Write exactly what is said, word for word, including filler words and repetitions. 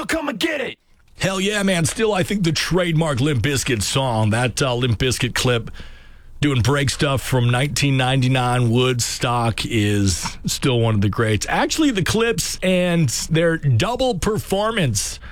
come and get it. Hell yeah, man. Still, I think the trademark Limp Bizkit song, that uh, Limp Bizkit clip doing break stuff from nineteen ninety-nine Woodstock is still one of the greats. Actually, the clips and their double performance